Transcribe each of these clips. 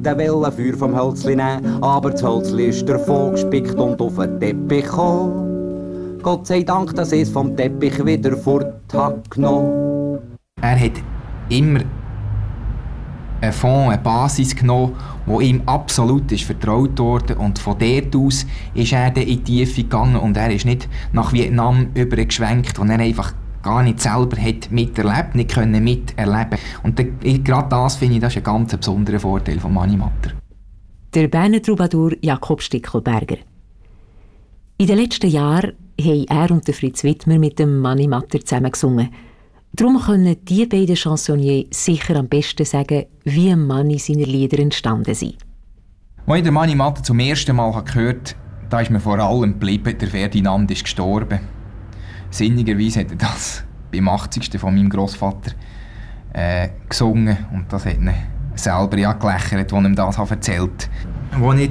hätte Feuer vom Hölzli nehmen, aber das Hölzli ist davon gespickt und auf den Teppich gekommen. Gott sei Dank, dass es vom Teppich wieder fort hat genommen. Er hat immer einen Fonds, eine Basis genommen, die ihm absolut ist vertraut wurde, und von dort aus ist er dann in die Tiefe gegangen und er ist nicht nach Vietnam übergeschwenkt, wo er einfach gar nicht selber hat miterlebt, nicht können miterleben. Und gerade das finde ich, das ist ein ganz besonderer Vorteil von Mani Matter. Der Berner Troubadour Jakob Stickelberger. In den letzten Jahren haben er und Fritz Widmer mit dem Mani Matter zusammen gesungen. Darum können die beiden Chansonniers sicher am besten sagen, wie Mani seine Lieder entstanden sind. Als ich den Mani Matter zum ersten Mal gehört habe, da ist mir vor allem geblieben, der Ferdinand ist gestorben. Sinnigerweise hat er das beim 80. von meinem Grossvater gesungen, und das hat ihn selber ja gelächelt, als er ihm das erzählt hat. Als ich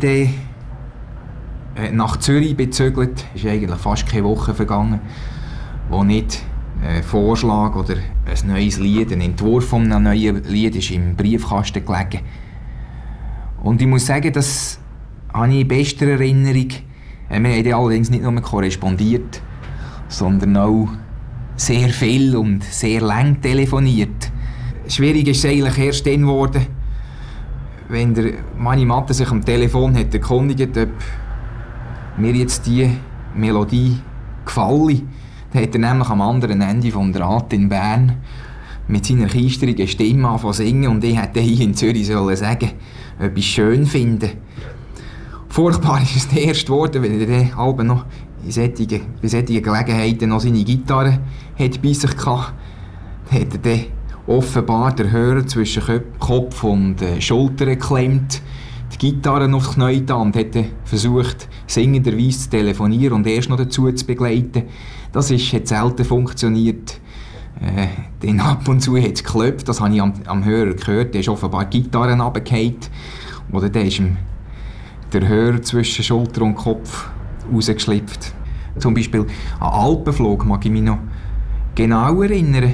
dann nach Zürich bezügelt, ist eigentlich fast keine Woche vergangen, wo nicht ein Vorschlag oder ein neues Lied, ein Entwurf von einem neuen Lied ist im Briefkasten gelegen. Und ich muss sagen, das habe ich in bester Erinnerung. Wir haben allerdings nicht nur korrespondiert, sondern auch sehr viel und sehr lang telefoniert. Schwierig ist es eigentlich erst dann geworden, wenn der Mani Matter sich am Telefon hat erkundigt, ob mir jetzt die Melodie gefallen. Dann hat er nämlich am anderen Ende vom Draht in Bern mit seiner keistrigen Stimme angefangen zu singen, und ich hätte hier in Zürich sollen sagen, ob ich es schön finde. Furchtbar ist es der erste geworden, wenn er dann halb noch bei solchen Gelegenheiten noch seine Gitarre hat bei sich hatte. Dann hat er dann offenbar den Hörer zwischen Kopf und Schulter geklemmt, die Gitarre aufs Knie getan und hat versucht, singenderweise zu telefonieren und erst noch dazu zu begleiten. Das hat selten funktioniert. Dann ab und zu hat es geklopft, das habe ich am Hörer gehört. Der ist offenbar die Gitarre runtergefallen. Oder dann ist ihm der Hörer zwischen Schulter und Kopf rausgeschlüpft. Zum Beispiel an Alpenflug mag ich mich noch genau erinnern.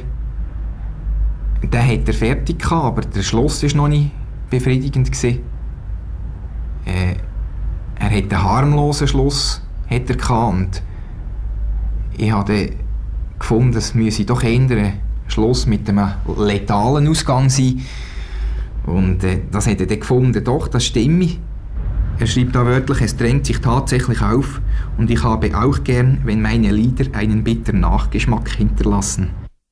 Den hat er fertig gehabt, aber der Schluss war noch nicht befriedigend gewesen. Er hat einen harmlosen Schluss hat er gehabt, und ich habe gefunden, es müsse doch eher ein Schluss mit einem letalen Ausgang sein. Und das hat er dann gefunden, doch, das stimme. Er schreibt da wörtlich, es drängt sich tatsächlich auf, und ich habe auch gern, wenn meine Lieder einen bitteren Nachgeschmack hinterlassen.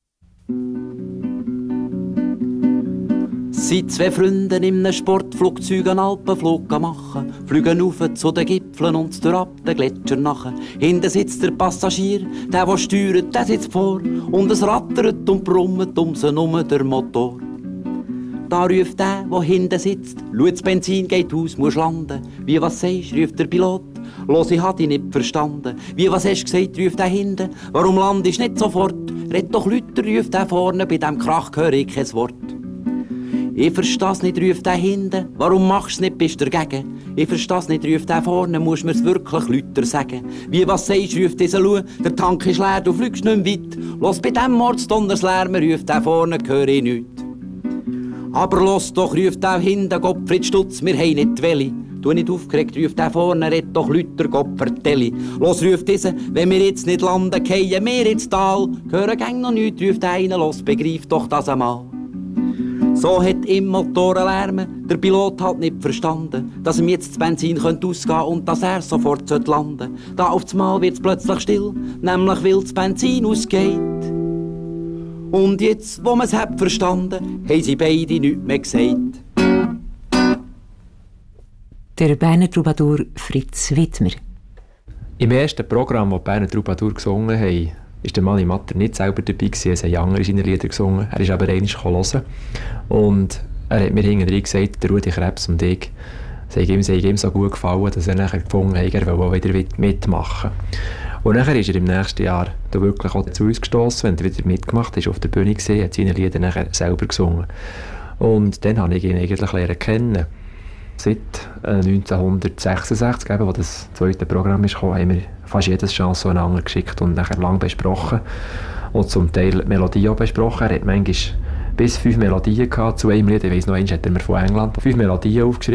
Sind zwei Freunde in einem Sportflugzeug einen Alpenflug machen, fliegen rauf zu den Gipfeln und durch ab den Gletscher nachher. Hinten sitzt der Passagier, der steuert, der sitzt vor, und es rattert und brummt um sie herum der Motor. Da ruft der hinten sitzt, schau, das Benzin geht aus, musst landen. Wie, was sagst, ruft der Pilot, los, ich hab dich nicht verstanden. Wie, was hast du gesagt, ruft der hinten, warum landest nicht sofort? Red doch Lüter, ruft der vorne, bei dem Krach höre ich kein Wort. Ich versteh's nicht, ruft der hinten, warum machst du's nicht, bist du dagegen? Ich versteh's nicht, ruft der vorne, musst mir's wirklich Lüter sagen. Wie, was sagst, ruft dieser Lu, der Tank ist leer, du fliegst nicht mehr weit. Los, bei dem Mordsdonnerslärm, ruft der vorne, höre ich nichts. Aber los doch, ruft der hinten, Gottfried Stutz, wir haben nicht die Welle. Du nicht aufgeregt, ruft der vorne, red doch Lüter, Gott vertelli. Los, ruft dieser, wenn wir jetzt nicht landen, fallen wir ins Tal. Hören gang noch nichts, ruft einer, los, begreif doch das einmal. So hat im Motor Lärm, der Pilot hat nicht verstanden, dass ihm jetzt das Benzin ausgehen könnte und dass er sofort landen sollte. Da auf einmal wird's plötzlich still, nämlich weil das Benzin ausgeht. Und jetzt, wo man's hat verstanden, haben sie beide nichts mehr gesagt. Der Berner Troubadour Fritz Widmer. Im ersten Programm, das die Berner Troubadour gesungen haben, war der Mani Matter nicht selber dabei gewesen, es haben andere seine Lieder gesungen. Er ist aber einmal hören. Und er hat mir hinterher gesagt, der Rudi Krebs und ich, es sei ihm so gut gefallen, dass er nachher gefunden hat, er will auch wieder mitmachen. Und nachher ist er im nächsten Jahr da wirklich auch zu uns gestossen, wenn er wieder mitgemacht hat, auf der Bühne gesehen, hat seine Lieder nachher selber gesungen. Und dann habe ich ihn eigentlich lernen kennen. Seit 1966, als das zweite Programm kam, haben wir fast jedes Chanson einander geschickt und nachher lang besprochen. Und zum Teil die Melodie auch besprochen. Er hat manchmal bis 5 Melodien gehabt zu einem Lied. Ich weiss noch, eins hat er mir von England 5 Melodien aufgeschrieben.